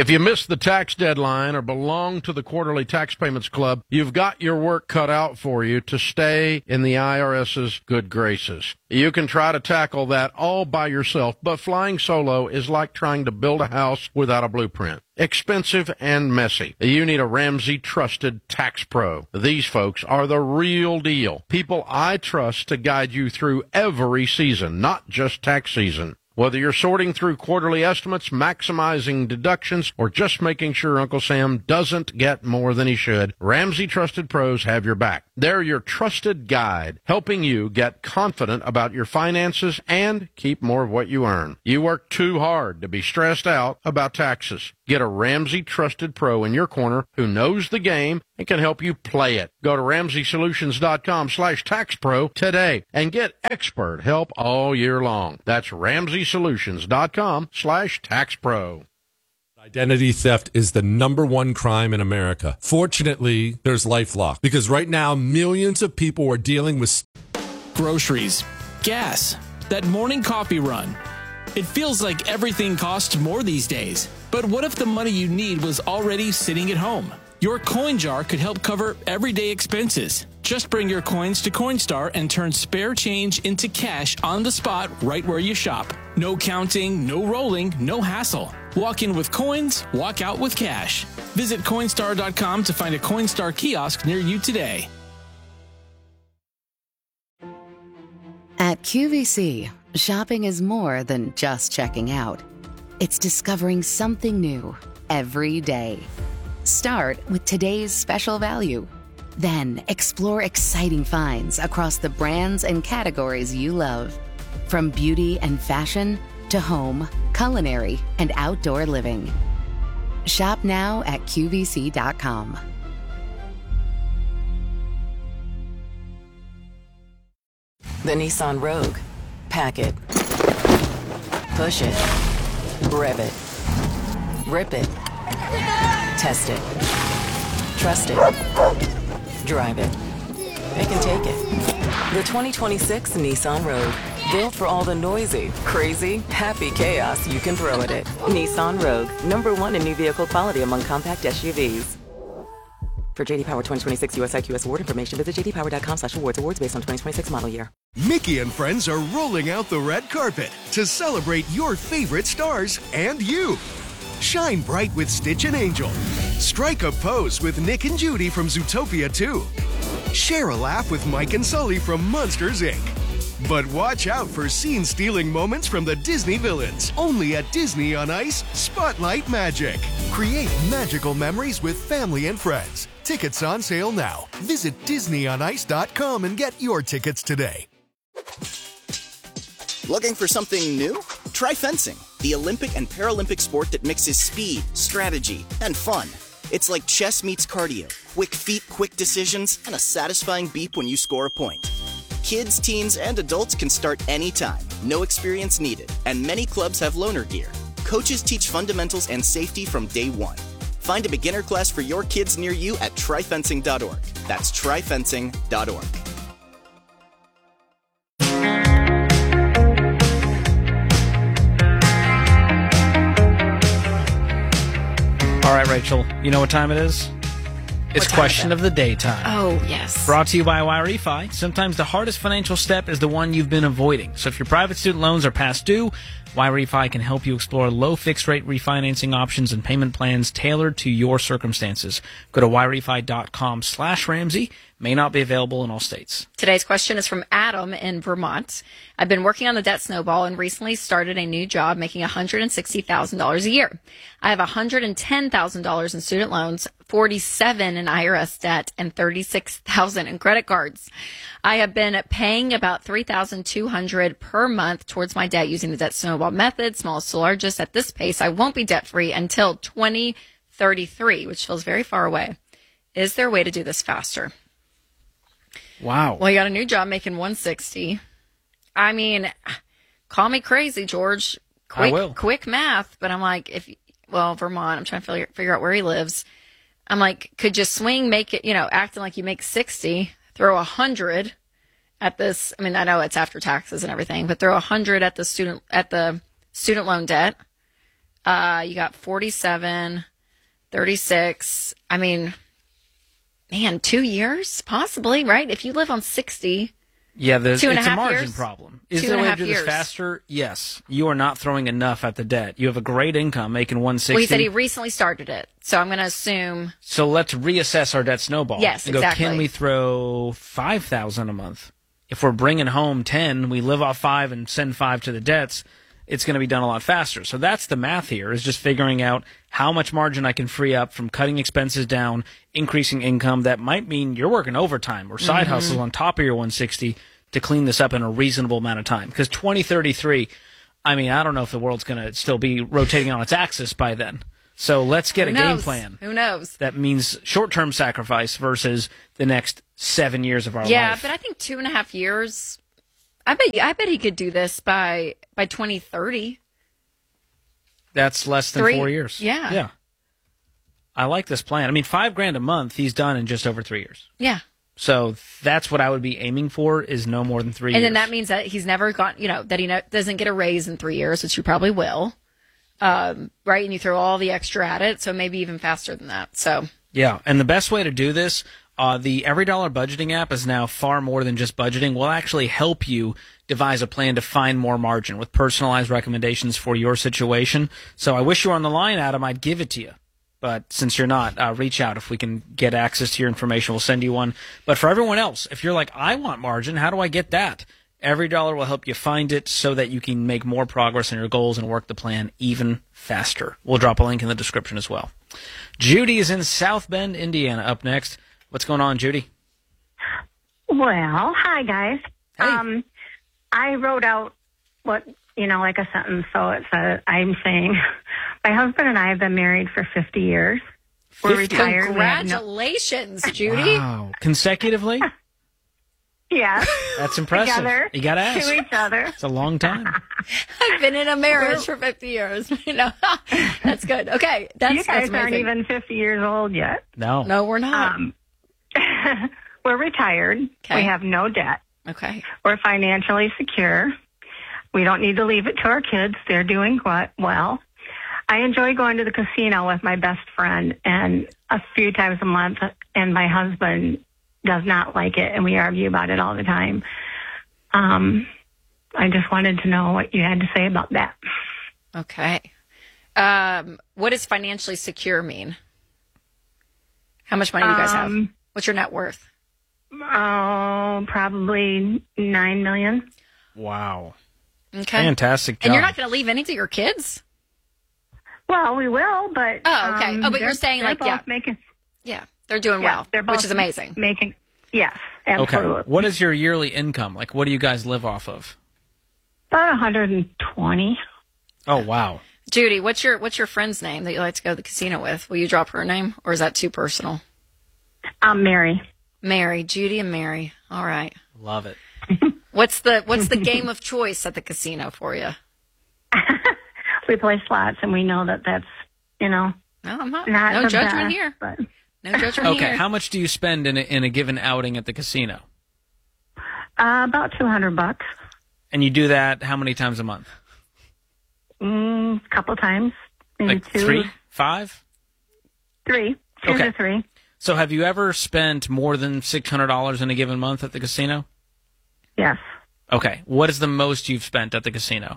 If you missed the tax deadline or belong to the Quarterly Tax Payments Club, you've got your work cut out for you to stay in the IRS's good graces. You can try to tackle that all by yourself, but flying solo is like trying to build a house without a blueprint. Expensive and messy. You need a Ramsey trusted tax pro. These folks are the real deal. People I trust to guide you through every season, not just tax season. Whether you're sorting through quarterly estimates, maximizing deductions, or just making sure Uncle Sam doesn't get more than he should, Ramsey Trusted Pros have your back. They're your trusted guide, helping you get confident about your finances and keep more of what you earn. You work too hard to be stressed out about taxes. Get a Ramsey Trusted Pro in your corner who knows the game and can help you play it. Go to RamseySolutions.com/TaxPro today and get expert help all year long. That's RamseySolutions.com/TaxPro. Identity theft is the number one crime in America. Fortunately, there's LifeLock, because right now millions of people are dealing with groceries, gas, that morning coffee run. It feels like everything costs more these days. But what if the money you need was already sitting at home? Your coin jar could help cover everyday expenses. Just bring your coins to Coinstar and turn spare change into cash on the spot right where you shop. No counting, no rolling, no hassle. Walk in with coins, walk out with cash. Visit Coinstar.com to find a Coinstar kiosk near you today. At QVC, shopping is more than just checking out. It's discovering something new every day. Start with today's special value. Then explore exciting finds across the brands and categories you love. From beauty and fashion to home, culinary, and outdoor living. Shop now at QVC.com. The Nissan Rogue. Pack it. Push it. Rev it. Rip it. Test it. Trust it. Drive it. They can take it. The 2026 Nissan Rogue. Built for all the noisy, crazy, happy chaos you can throw at it. Nissan Rogue. #1 in new vehicle quality among compact SUVs. For JD Power 2026 US IQS award information, visit jdpower.com/awards. Awards based on 2026 model year. Mickey and friends are rolling out the red carpet to celebrate your favorite stars and you. Shine bright with Stitch and Angel. Strike a pose with Nick and Judy from Zootopia 2. Share a laugh with Mike and Sully from Monsters, Inc. But watch out for scene-stealing moments from the Disney villains. Only at Disney on Ice Spotlight Magic. Create magical memories with family and friends. Tickets on sale now. Visit DisneyOnIce.com and get your tickets today. Looking for something new? Try fencing, the Olympic and Paralympic sport that mixes speed, strategy, and fun. It's like chess meets cardio. Quick feet, quick decisions, and a satisfying beep when you score a point. Kids, teens, and adults can start anytime. No experience needed. And many clubs have loaner gear. Coaches teach fundamentals and safety from day one. Find a beginner class for your kids near you at tryfencing.org. That's tryfencing.org. All right, Rachel, you know what time it is? It's question of the day time. Oh, yes. Brought to you by YRefi. Sometimes the hardest financial step is the one you've been avoiding. So if your private student loans are past due, YRefi can help you explore low fixed rate refinancing options and payment plans tailored to your circumstances. Go to YRefi.com/Ramsey. May not be available in all states. Today's question is from Adam in Vermont. I've been working on the debt snowball and recently started a new job making $160,000 a year. I have $110,000 in student loans, $47,000 in IRS debt, and $36,000 in credit cards. I have been paying about $3,200 per month towards my debt using the debt snowball method, smallest to largest. At this pace, I won't be debt-free until 2033, which feels very far away. Is there a way to do this faster? Wow. Well, you got a new job making $160,000. I mean, call me crazy, George. I will. Quick math, but I'm like, Vermont, I'm trying to figure out where he lives. I'm like, could you swing, make it, acting like you make 60, throw 100 at this. I mean, I know it's after taxes and everything, but throw 100 at the student loan debt. You got 47, 36. I mean, man, 2 years? Possibly, right? If you live on 60. Yeah, it's a 2.5 margin years? problem. Is there a way to do this faster? Yes. You are not throwing enough at the debt. You have a great income making 160. Well, he said he recently started it, so I'm going to assume. So let's reassess our debt snowball. Yes, and go, exactly. can we throw $5,000 a month? If we're bringing home 10, we live off 5 and send 5 to the debts, it's going to be done a lot faster. So that's the math here, is just figuring out how much margin I can free up from cutting expenses down, increasing income. That might mean you're working overtime or side hustles on top of your 160 to clean this up in a reasonable amount of time. Because 2033, I mean, I don't know if the world's going to still be rotating on its axis by then. So let's get a game plan. Who knows? That means short-term sacrifice versus the next 7 years of our life. Yeah, but I think 2.5 years. I bet he could do this by 2030. That's less than 4 years. Yeah. Yeah. I like this plan. I mean, $5,000 a month, he's done in just over 3 years. Yeah. So that's what I would be aiming for, is no more than 3 years. And then that means that he's never got, that he doesn't get a raise in 3 years, which you probably will. Right? And you throw all the extra at it, so maybe even faster than that. So. Yeah. And the best way to do this, the Every Dollar Budgeting app is now far more than just budgeting. Will actually help you devise a plan to find more margin with personalized recommendations for your situation. So I wish you were on the line, Adam. I'd give it to you. But since you're not, reach out. If we can get access to your information, we'll send you one. But for everyone else, if you're like, I want margin, how do I get that? Every Dollar will help you find it so that you can make more progress on your goals and work the plan even faster. We'll drop a link in the description as well. Judy is in South Bend, Indiana, up next. What's going on, Judy? Well, hi, guys. Hey. I wrote out what, like a sentence, so it's I'm saying, my husband and I have been married for 50 years. We're retired. Congratulations, Judy. Wow. Consecutively? Yeah. That's impressive. Together. You got to ask. To each other. It's a long time. I've been in a marriage for 50 years. That's good. Okay. You guys aren't even 50 years old yet. No. No, we're not. We're retired. Okay. We have no debt. Okay. We're financially secure. We don't need to leave it to our kids. They're doing well. I enjoy going to the casino with my best friend and a few times a month, and my husband does not like it, and we argue about it all the time. I just wanted to know what you had to say about that. Okay. What does financially secure mean? How much money do you guys have? What's your net worth? Oh, probably $9 million. Wow. Okay. Fantastic job. And you're not going to leave any to your kids? Well, we will, but... Oh, okay. But you're saying, yeah, they're doing well, they're both which is amazing. Yes, absolutely. Okay. What is your yearly income? Like, what do you guys live off of? About 120. Oh, wow. Judy, what's your friend's name that you like to go to the casino with? Will you drop her name, or is that too personal? Mary. Mary, Judy and Mary. All right. Love it. What's the game of choice at the casino for you? We play slots, and we know that's, No, I'm not. not No the judgment best, here. but- No judgment here. Okay, how much do you spend in a given outing at the casino? About $200. And you do that how many times a month? A couple times. Maybe Like 2. 3, 5? 3. 2 Okay. to 3. So have you ever spent more than $600 in a given month at the casino? Yes. Okay. What is the most you've spent at the casino?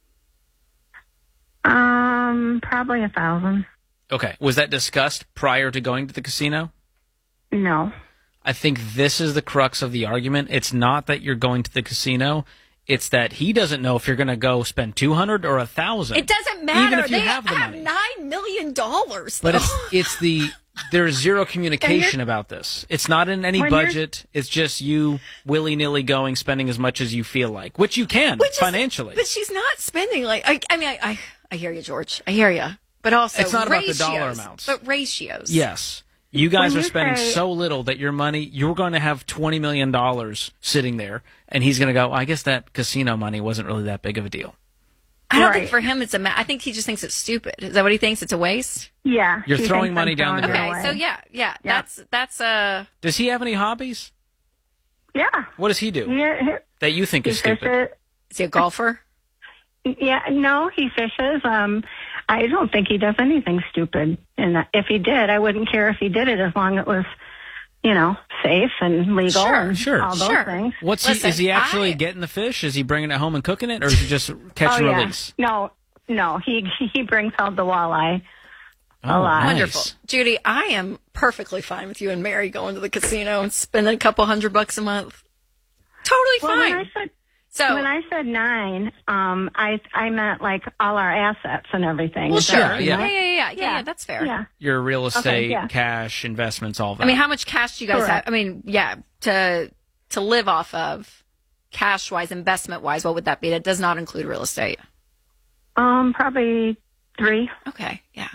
Probably 1,000. Okay. Was that discussed prior to going to the casino? No. I think this is the crux of the argument. It's not that you're going to the casino. It's that he doesn't know if you're going to go spend $200 or $1,000. It doesn't matter. Even if you they have the money. $9 million. But there's zero communication about this. It's not in any budget. It's just you willy-nilly going, spending as much as you feel like, which you can financially. But she's not spending I hear you, George. I hear you. But also, it's not ratios, about the dollar amounts. But ratios. Yes. You guys When are you spending say- so little that your money, you're going to have $20 million sitting there, and he's going to go, I guess that casino money wasn't really that big of a deal. I don't Right. think for him it's I think he just thinks it's stupid. Is that what he thinks? It's a waste? Yeah. You're he throwing thinks money I'm down the throwing it drain. Okay, away. so yeah. Yeah. Does he have any hobbies? Yeah. What does he do He that you think is stupid? fishes. Is he a golfer? Yeah, no, he fishes. I don't think he does anything stupid. And if he did, I wouldn't care if he did it as long as it was, safe and legal and all those things. Is he actually getting the fish? Is he bringing it home and cooking it, or is he just catch and release? No, he brings out the walleye. Oh, nice. Wonderful. Judy, I am perfectly fine with you and Mary going to the casino and spending a couple $100 a month. Totally fine. When I said 9, I meant like all our assets and everything. Well, sure. Right? Yeah, that's fair. Yeah. Your real estate, cash, investments, all that. I mean, how much cash do you guys have? I mean, to live off of, cash-wise, investment-wise, what would that be? That does not include real estate. Probably 3. Okay, yeah.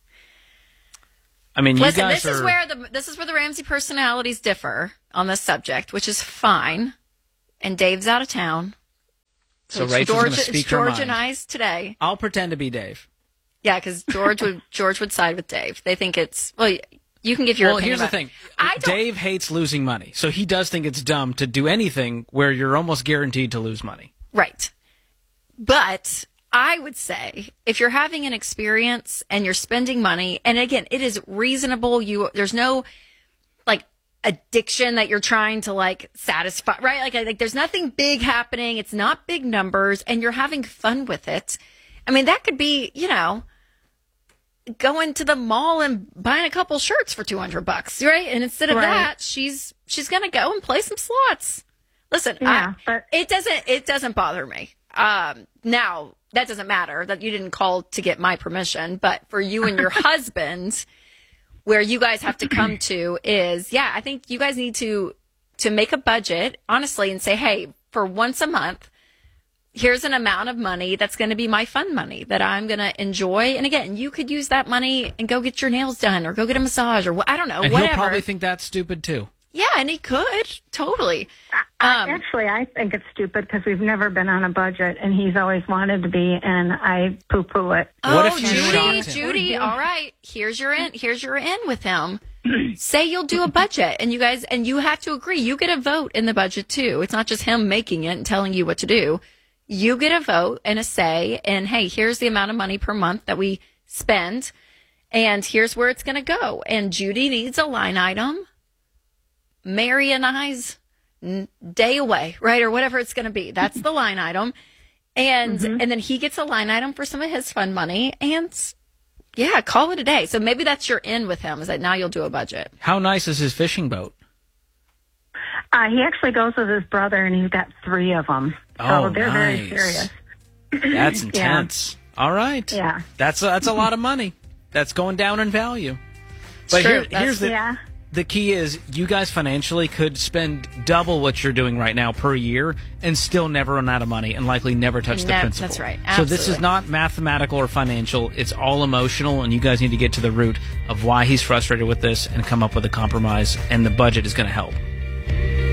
I mean, you listen, guys this is where the Ramsey personalities differ on this subject, which is fine. And Dave's out of town. So Rachel's going to speak her mind. George and I's today. I'll pretend to be Dave. Yeah, because George would side with Dave. They think it's you can give your opinion. Well, here's the thing. Dave hates losing money, so he does think it's dumb to do anything where you're almost guaranteed to lose money. Right. But I would say if you're having an experience and you're spending money, and again, it is reasonable. There's no addiction that you're trying to satisfy, right? Like there's nothing big happening. It's not big numbers, and you're having fun with it. I mean, that could be, going to the mall and buying a couple shirts for $200, right? And instead of that, she's going to go and play some slots. Listen, it doesn't bother me. Now that doesn't matter that you didn't call to get my permission, but for you and your husband, where you guys have to come to is, I think you guys need to make a budget, honestly, and say, hey, for once a month, here's an amount of money that's going to be my fun money that I'm going to enjoy. And again, you could use that money and go get your nails done or go get a massage or I don't know, and whatever. He'll probably think that's stupid too. Yeah, and he could. Totally. Actually, I think it's stupid because we've never been on a budget, and he's always wanted to be, and I poo-poo it. What if Judy, all right. Here's your in with him. Say you'll do a budget, and you have to agree. You get a vote in the budget, too. It's not just him making it and telling you what to do. You get a vote and a say, and, hey, here's the amount of money per month that we spend, and here's where it's going to go. And Judy needs a line item. Mary and I's day away, right? Or whatever it's going to be. That's the line item. And and then he gets a line item for some of his fun money. And call it a day. So maybe that's your in with him, is that now you'll do a budget. How nice is his fishing boat? He actually goes with his brother, and he's got 3 of them. So they're very serious. That's intense. All right. Yeah. That's a lot of money. That's going down in value. But here's the key is you guys financially could spend double what you're doing right now per year and still never run out of money and likely never touch the principal. That's right. Absolutely. So this is not mathematical or financial. It's all emotional, and you guys need to get to the root of why he's frustrated with this and come up with a compromise, and the budget is going to help.